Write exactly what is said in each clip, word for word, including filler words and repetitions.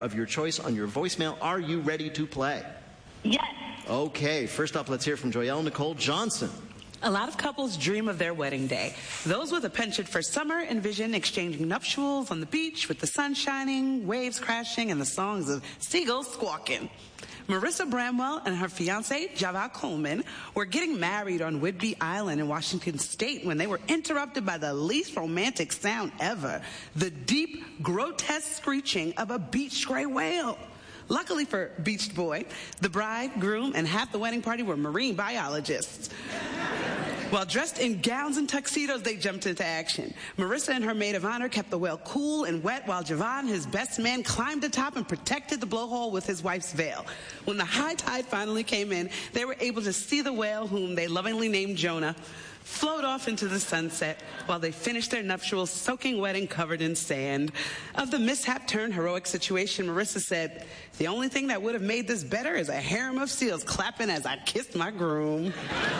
of your choice on your voicemail. Are you ready to play? Yes. Okay, first up, let's hear from Joyelle Nicole Johnson. A lot of couples dream of their wedding day. Those with a penchant for summer envision exchanging nuptials on the beach with the sun shining, waves crashing, and the songs of seagulls squawking. Marissa Bramwell and her fiancé, Javad Coleman, were getting married on Whidbey Island in Washington State when they were interrupted by the least romantic sound ever, the deep, grotesque screeching of a beach gray whale. Luckily for Beached Boy, the bride, groom, and half the wedding party were marine biologists. While dressed in gowns and tuxedos, they jumped into action. Marissa and her maid of honor kept the whale cool and wet, while Javad, his best man, climbed atop and protected the blowhole with his wife's veil. When the high tide finally came in, they were able to see the whale, whom they lovingly named Jonah, float off into the sunset while they finished their nuptials, soaking wet and covered in sand. Of the mishap-turned-heroic situation, Marissa said, "The only thing that would have made this better is a harem of seals clapping as I kissed my groom."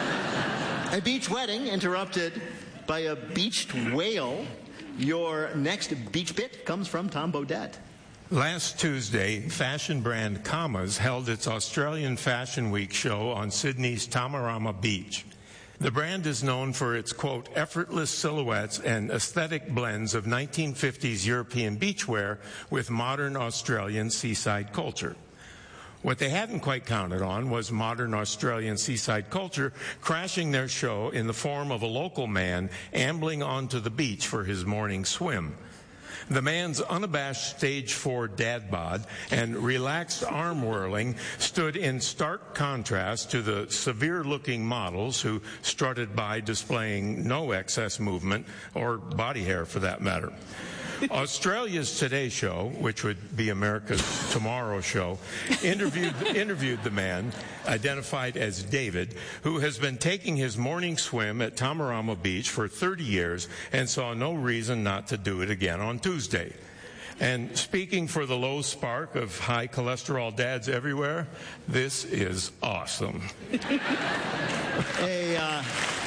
A beach wedding interrupted by a beached whale. Your next beach bit comes from Tom Bodett. Last Tuesday, fashion brand Commas held its Australian Fashion Week show on Sydney's Tamarama Beach. The brand is known for its, quote, effortless silhouettes and aesthetic blends of nineteen fifties European beachwear with modern Australian seaside culture. What they hadn't quite counted on was modern Australian seaside culture crashing their show in the form of a local man ambling onto the beach for his morning swim. The man's unabashed stage four dad bod and relaxed arm whirling stood in stark contrast to the severe-looking models who strutted by displaying no excess movement or body hair for that matter. Australia's Today Show, which would be America's Tomorrow Show, interviewed, interviewed the man, identified as David, who has been taking his morning swim at Tamarama Beach for thirty years and saw no reason not to do it again on Tuesday. And speaking for the low spark of high cholesterol dads everywhere, this is awesome. A, uh...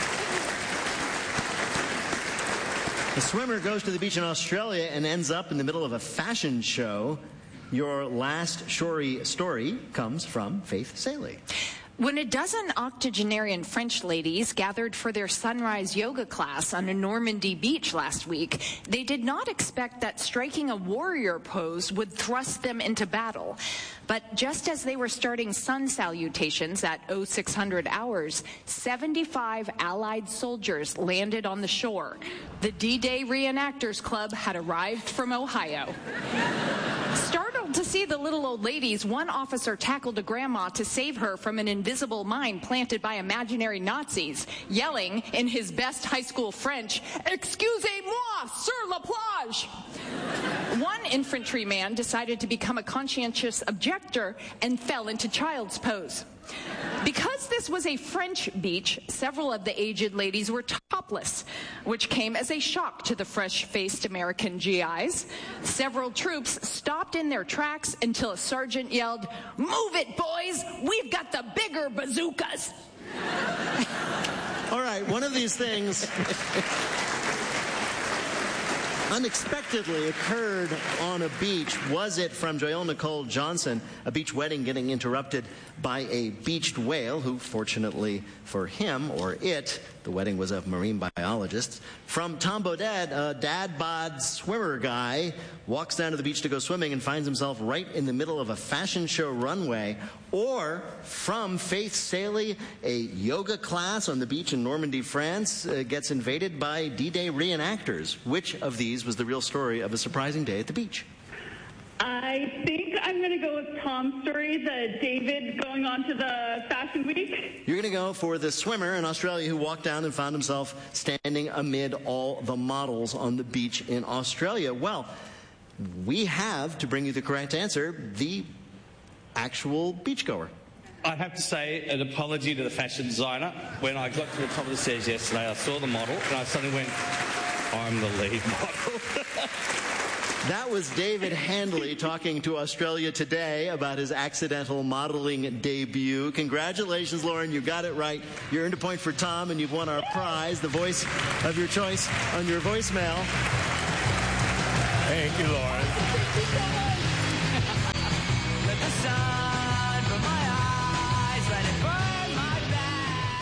The swimmer goes to the beach in Australia and ends up in the middle of a fashion show. Your last Shori story comes from Faith Saley. When a dozen octogenarian French ladies gathered for their sunrise yoga class on a Normandy beach last week, they did not expect that striking a warrior pose would thrust them into battle. But just as they were starting sun salutations at oh six hundred hours, seventy-five Allied soldiers landed on the shore. The D-Day Reenactors Club had arrived from Ohio. Startled to see the little old ladies, one officer tackled a grandma to save her from an invisible mine planted by imaginary Nazis, yelling in his best high school French, "Excusez-moi, sur la plage!" One infantryman decided to become a conscientious objector and fell into child's pose. Because this was a French beach, several of the aged ladies were topless, which came as a shock to the fresh-faced American G Is. Several troops stopped in their tracks until a sergeant yelled, "Move it, boys! We've got the bigger bazookas!" All right, one of these things unexpectedly occurred on a beach. Was it, from Joyelle Nicole Johnson, a beach wedding getting interrupted by a beached whale who, fortunately for him or it, the wedding was of marine biologists? From Tom Bodett, a dad bod swimmer guy walks down to the beach to go swimming and finds himself right in the middle of a fashion show runway. Or from Faith Saley, a yoga class on the beach in Normandy, France, uh, gets invaded by D-Day reenactors. Which of these was the real story of a surprising day at the beach? I think I'm going to go with Tom's story, the David going on to the Fashion Week. You're going to go for the swimmer in Australia who walked down and found himself standing amid all the models on the beach in Australia. Well, we have, to bring you the correct answer, the actual beachgoer. I'd have to say an apology to the fashion designer. When I got to the top of the stairs yesterday, I saw the model and I suddenly went, I'm the lead model. That was David Handley talking to Australia Today about his accidental modeling debut. Congratulations, Lauren. You got it right. You earned a point for Tom, and you've won our prize, the voice of your choice on your voicemail. Thank you, Lauren.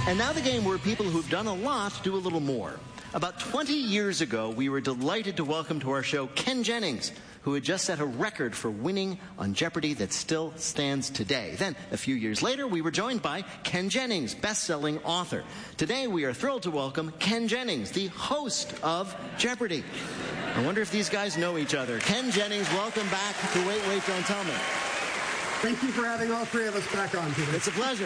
And now the game where people who've done a lot do a little more. About twenty years ago, we were delighted to welcome to our show Ken Jennings, who had just set a record for winning on Jeopardy that still stands today. Then, a few years later, we were joined by Ken Jennings, best-selling author. Today, we are thrilled to welcome Ken Jennings, the host of Jeopardy! I wonder if these guys know each other. Ken Jennings, welcome back to Wait, Wait, Don't Tell Me. Thank you for having all three of us back on, Peter. It's a pleasure.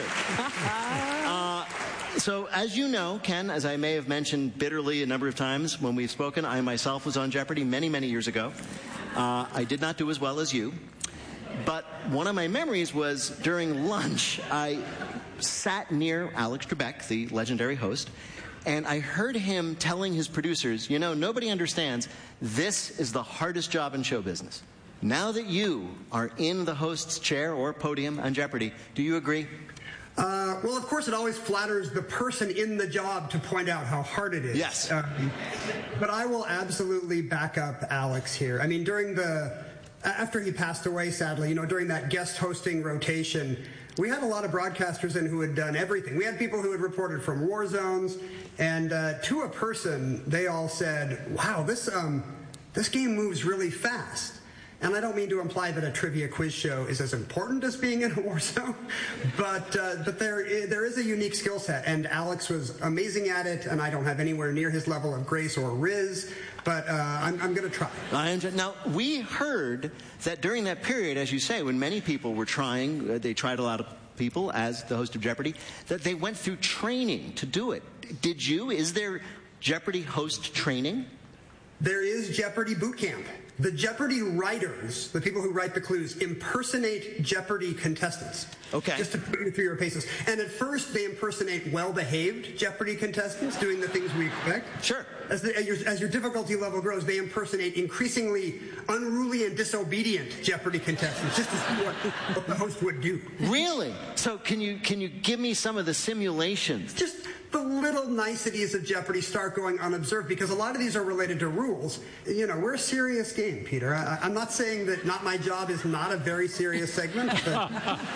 uh, so, as you know, Ken, as I may have mentioned bitterly a number of times when we've spoken, I myself was on Jeopardy many, many years ago. Uh, I did not do as well as you. But one of my memories was during lunch, I sat near Alex Trebek, the legendary host, and I heard him telling his producers, you know, nobody understands, this is the hardest job in show business. Now that you are in the host's chair or podium on Jeopardy, do you agree? Uh, well, of course, it always flatters the person in the job to point out how hard it is. Yes. Um, but I will absolutely back up Alex here. I mean, during the, after he passed away, sadly, you know, during that guest hosting rotation, we had a lot of broadcasters in who had done everything. We had people who had reported from war zones, and uh, to a person, they all said, wow, this, um, this game moves really fast. And I don't mean to imply that a trivia quiz show is as important as being in a war zone, but uh, but there is, there is a unique skill set, and Alex was amazing at it, and I don't have anywhere near his level of grace or riz, but uh, I'm, I'm going to try. I enjoy, now, we heard that during that period, as you say, when many people were trying, uh, they tried a lot of people as the host of Jeopardy, that they went through training to do it. Did you? Is there Jeopardy host training? There is Jeopardy boot camp. The Jeopardy writers, the people who write the clues, impersonate Jeopardy contestants. Okay. Just to put you through your paces. And at first, they impersonate well-behaved Jeopardy contestants, doing the things we expect. Sure. As, the, as, your, as your difficulty level grows, they impersonate increasingly unruly and disobedient Jeopardy contestants, just to see what, what the host would do. Really? So can you can you give me some of the simulations? Just the little niceties of Jeopardy start going unobserved, because a lot of these are related to rules. You know, we're a serious game, Peter. I, I'm not saying that Not My Job is not a very serious segment, but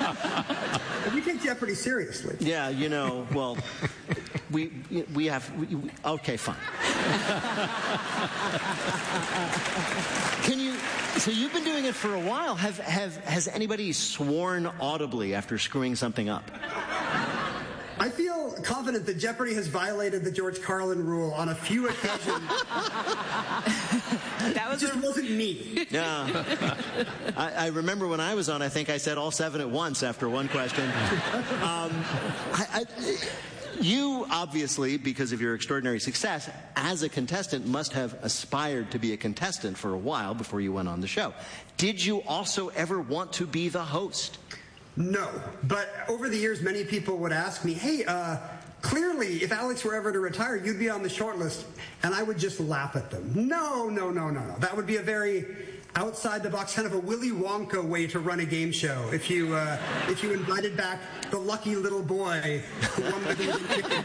we take Jeopardy seriously. Yeah, you know, well, we we have, we, we, okay, fine. Can you, so you've been doing it for a while. Have, have, has anybody sworn audibly after screwing something up? I feel confident that Jeopardy has violated the George Carlin rule on a few occasions. That was it just a... wasn't me. Yeah. I, I remember when I was on, I think I said all seven at once after one question. Um, I, I, you, obviously, because of your extraordinary success, as a contestant, must have aspired to be a contestant for a while before you went on the show. Did you also ever want to be the host? No, but over the years, many people would ask me, hey, uh, clearly, if Alex were ever to retire, you'd be on the short list, and I would just laugh at them. No, no, no, no, no. That would be a very outside-the-box, kind of a Willy Wonka way to run a game show. If you uh, if you invited back the lucky little boy who won the golden ticket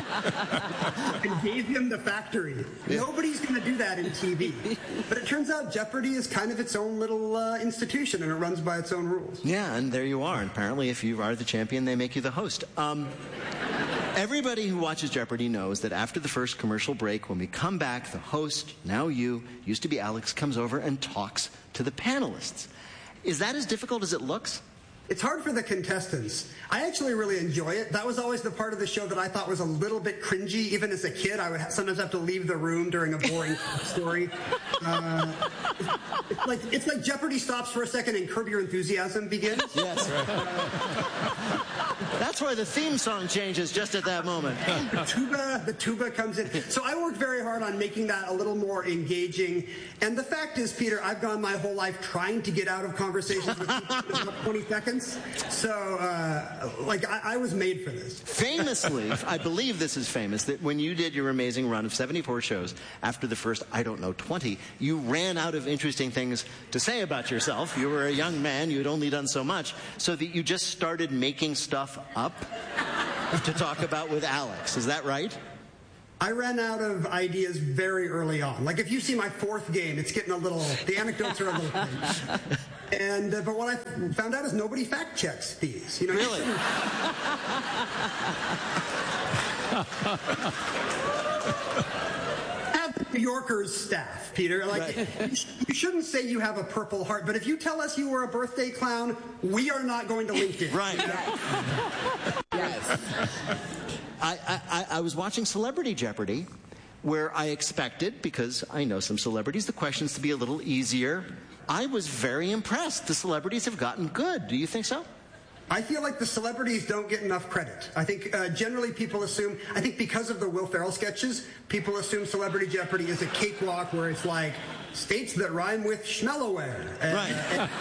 and gave him the factory. Yeah. Nobody's going to do that in T V. But it turns out Jeopardy is kind of its own little uh, institution, and it runs by its own rules. Yeah, and there you are. And apparently, if you are the champion, they make you the host. Um, everybody who watches Jeopardy knows that after the first commercial break, when we come back, the host, now you, used to be Alex, comes over and talks to the panelists. Is that as difficult as it looks? It's hard for the contestants. I actually really enjoy it. That was always the part of the show that I thought was a little bit cringy. Even as a kid, I would sometimes have to leave the room during a boring story. Uh, it's, like, it's like Jeopardy stops for a second and Curb Your Enthusiasm begins. Yes. Uh, that's why the theme song changes just at that moment. The tuba, the tuba comes in. So I worked very hard on making that a little more engaging. And the fact is, Peter, I've gone my whole life trying to get out of conversations with people in about twenty seconds. So, uh, like, I, I was made for this. Famously, I believe this is famous, that when you did your amazing run of seventy-four shows, after the first, I don't know, twenty, you ran out of interesting things to say about yourself. You were a young man, you had only done so much, so that you just started making stuff up to talk about with Alex. Is that right? I ran out of ideas very early on. Like, if you see my fourth game, it's getting a little, the anecdotes are a little thin. And uh, but what I found out is nobody fact checks these. You know, really? Have New Yorker's staff, Peter. Like, right. You shouldn't say you have a Purple Heart, but if you tell us you were a birthday clown, we are not going to LinkedIn. Right. Yes. I, I, I was watching Celebrity Jeopardy, where I expected, because I know some celebrities, the questions to be a little easier. I was very impressed. The celebrities have gotten good. Do you think so? I feel like the celebrities don't get enough credit. I think uh, generally people assume, I think because of the Will Ferrell sketches, people assume Celebrity Jeopardy is a cakewalk where it's like states that rhyme with schmellaware. And, right.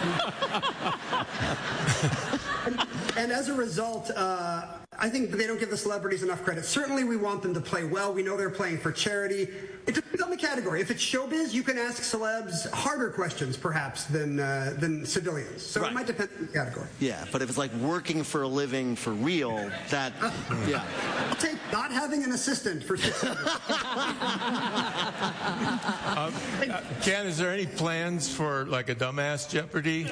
And, and, and as a result, uh, I think they don't give the celebrities enough credit. Certainly we want them to play well. We know they're playing for charity. It depends on the category. If it's showbiz, you can ask celebs harder questions, perhaps, than uh, than civilians. So right. It might depend on the category. Yeah, but if it's like working for a living for real, that, uh, yeah. I'll take not having an assistant for six months. um, uh, Ken, is there any plans for, like, a dumbass Jeopardy?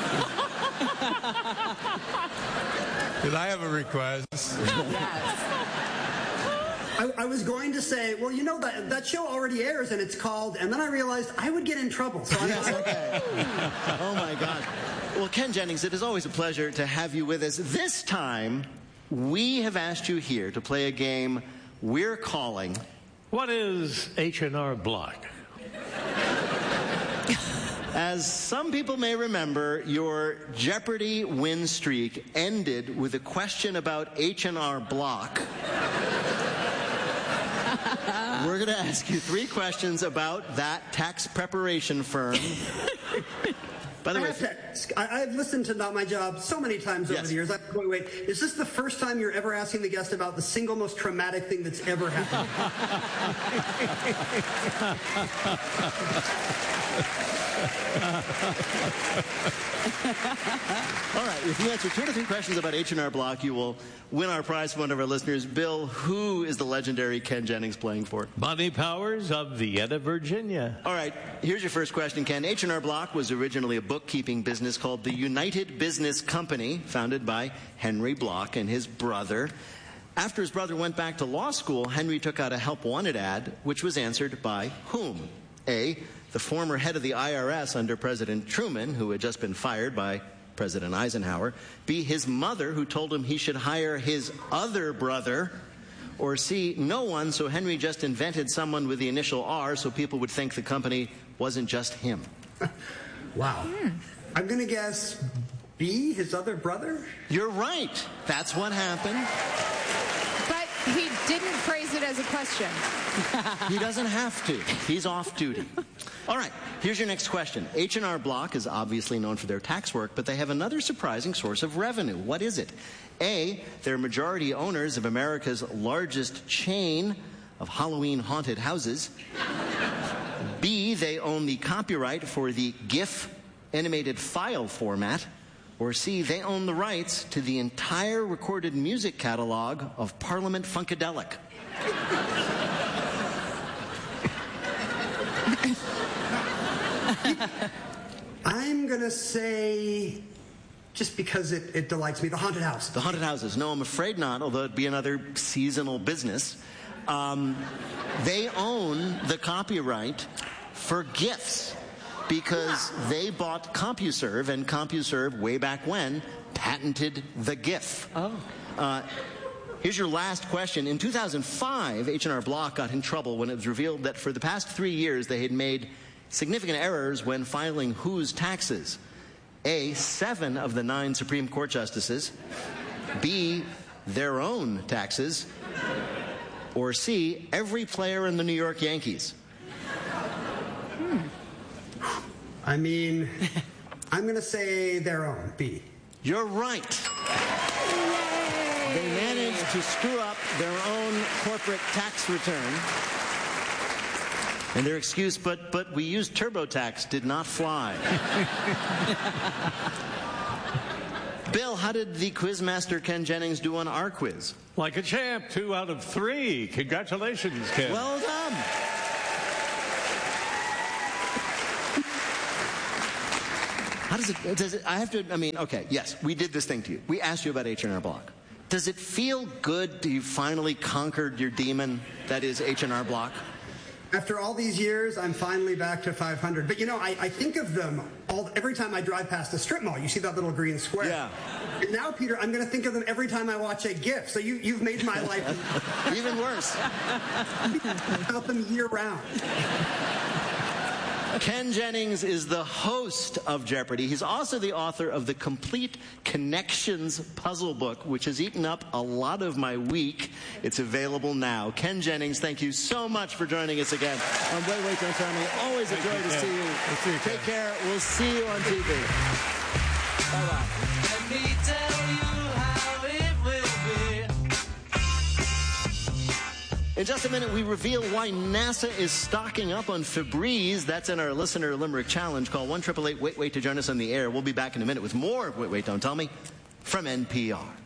Did I have a request? Yes. I, I was going to say, well, you know, that that show already airs, and it's called, and then I realized I would get in trouble. So yes, okay. Oh, my God. Well, Ken Jennings, it is always a pleasure to have you with us. This time, we have asked you here to play a game we're calling... What is H and R Block? As some people may remember, your Jeopardy win streak ended with a question about H and R Block. We're going to ask you three questions about that tax preparation firm. By the I way, have to ask, I, I've listened to Not My Job so many times over yes. the years. I, wait, wait, is this the first time you're ever asking the guest about the single most traumatic thing that's ever happened? All right, if you answer two to three questions about H and R Block, you will win our prize from one of our listeners. Bill, who is the legendary Ken Jennings playing for? Bonnie Powers of Vienna, Virginia. All right, here's your first question, Ken. H and R Block was originally a bookkeeping business called the United Business Company, founded by Henry Block and his brother. After his brother went back to law school, Henry took out a help wanted ad, which was answered by whom? A, the former head of the I R S under President Truman, who had just been fired by President Eisenhower. B, his mother, who told him he should hire his other brother. Or C, no one, so Henry just invented someone with the initial R so people would think the company wasn't just him. Wow. Hmm. I'm going to guess B, his other brother? You're right. That's what happened. But he didn't phrase it as a question. He doesn't have to. He's off duty. All right, here's your next question. H and R Block is obviously known for their tax work, but they have another surprising source of revenue. What is it? A, they're majority owners of America's largest chain of Halloween haunted houses. B, they own the copyright for the GIF animated file format. Or C, they own the rights to the entire recorded music catalog of Parliament Funkadelic. I'm going to say, just because it, it delights me, the haunted house. The haunted houses. No, I'm afraid not, although it'd be another seasonal business. Um, they own the copyright for GIFs because they bought CompuServe, and CompuServe, way back when, patented the GIF. Oh. Uh, Here's your last question. In two thousand five, H and R Block got in trouble when it was revealed that for the past three years they had made significant errors when filing whose taxes? A, seven of the nine Supreme Court justices. B, their own taxes. Or C, every player in the New York Yankees. Hmm. I mean, I'm going to say their own, B. You're right. They managed to screw up their own corporate tax return. And their excuse, but but we used TurboTax, did not fly. Bill, how did the quizmaster Ken Jennings do on our quiz? Like a champ, two out of three. Congratulations, Ken. Well done. How does it, does it, I have to, I mean, okay, yes, we did this thing to you. We asked you about H and R Block. Does it feel good that you finally conquered your demon, that is H and R Block? After all these years, I'm finally back to five hundred. But you know, I, I think of them all, every time I drive past a strip mall. You see that little green square? Yeah. And now, Peter, I'm going to think of them every time I watch a GIF. So you, you've made my life even worse. About them year round. Ken Jennings is the host of Jeopardy! He's also the author of the Complete Connections puzzle book, which has eaten up a lot of my week. It's available now. Ken Jennings, thank you so much for joining us again on Wait, Wait, Don't Tell Me. Always a joy to see you. See you Take care. We'll see you on T V. Bye-bye. Let me tell you how it will be. In just a minute, we reveal why NASA is stocking up on Febreze. That's in our Listener Limerick Challenge. Call one eight eight eight, wait, wait to join us on the air. We'll be back in a minute with more of Wait, Wait, Don't Tell Me from N P R.